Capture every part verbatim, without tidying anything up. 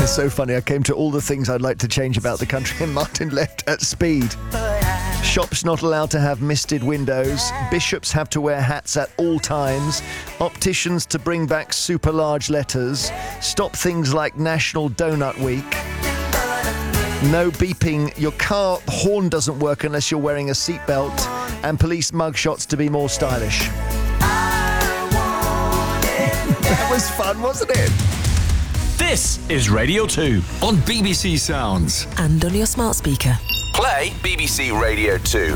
That's so funny. I came to all the things I'd like to change about the country and Martin left at speed. Shops not allowed to have misted windows. Bishops have to wear hats at all times. Opticians to bring back super large letters. Stop things like National Donut Week. No beeping. Your car horn doesn't work unless you're wearing a seatbelt. And police mugshots to be more stylish. That was fun, wasn't it? This is Radio two on B B C Sounds. And on your smart speaker. Play B B C Radio two.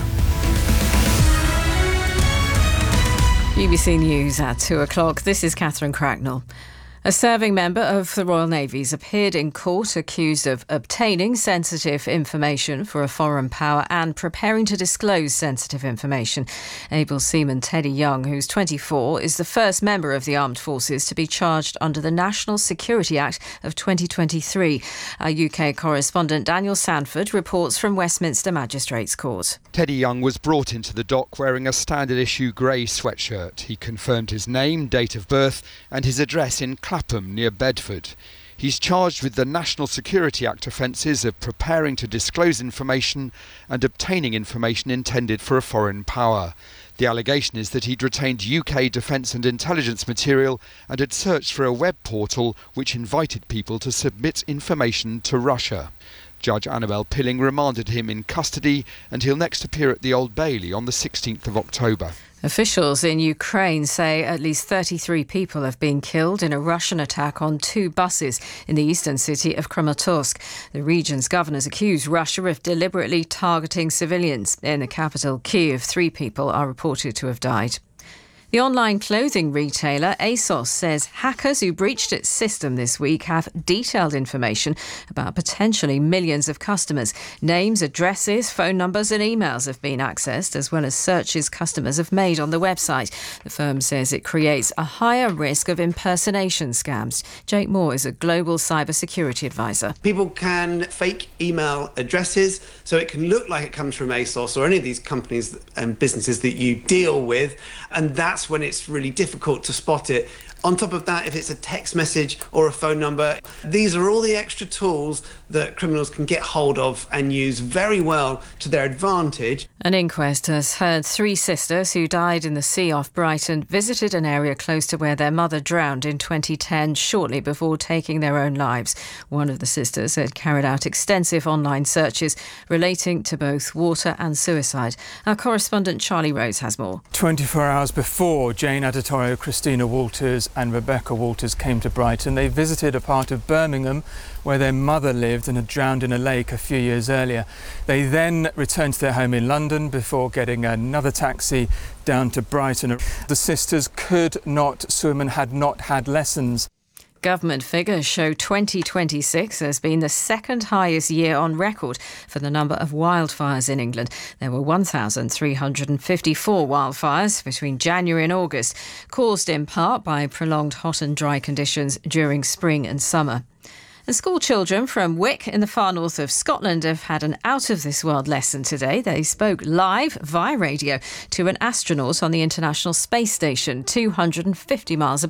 B B C News at two o'clock. This is Catherine Cracknell. A serving member of the Royal Navy's appeared in court accused of obtaining sensitive information for a foreign power and preparing to disclose sensitive information. Able seaman Teddy Young, who's twenty-four, is the first member of the armed forces to be charged under the National Security Act of twenty twenty-three. Our U K correspondent Daniel Sanford reports from Westminster Magistrates Court. Teddy Young was brought into the dock wearing a standard issue grey sweatshirt. He confirmed his name, date of birth and his address in Clapham near Bedford. He's charged with the National Security Act offences of preparing to disclose information and obtaining information intended for a foreign power. The allegation is that he'd retained U K defence and intelligence material and had searched for a web portal which invited people to submit information to Russia. Judge Annabel Pilling remanded him in custody and he'll next appear at the Old Bailey on the sixteenth of October. Officials in Ukraine say at least thirty-three people have been killed in a Russian attack on two buses in the eastern city of Kramatorsk. The region's governors accuse Russia of deliberately targeting civilians. In the capital, Kyiv, three people are reported to have died. The online clothing retailer ASOS says hackers who breached its system this week have detailed information about potentially millions of customers. Names, addresses, phone numbers and emails have been accessed, as well as searches customers have made on the website. The firm says it creates a higher risk of impersonation scams. Jake Moore is a global cybersecurity advisor. People can fake email addresses, so it can look like it comes from ASOS or any of these companies and businesses that you deal with, and that's when it's really difficult to spot it. On top of that, if it's a text message or a phone number, these are all the extra tools that criminals can get hold of and use very well to their advantage. An inquest has heard three sisters who died in the sea off Brighton visited an area close to where their mother drowned in twenty ten, shortly before taking their own lives. One of the sisters had carried out extensive online searches relating to both water and suicide. Our correspondent Charlie Rose has more. twenty-four hours before Jane Aditorio, Christina Walters and Rebecca Walters came to Brighton, they visited a part of Birmingham where their mother lived and had drowned in a lake a few years earlier. They then returned to their home in London before getting another taxi down to Brighton. The sisters could not swim and had not had lessons. Government figures show twenty twenty-six has been the second highest year on record for the number of wildfires in England. There were one thousand three hundred fifty-four wildfires between January and August, caused in part by prolonged hot and dry conditions during spring and summer. And school children from Wick in the far north of Scotland have had an out-of-this-world lesson today. They spoke live via radio to an astronaut on the International Space Station, two hundred fifty miles above.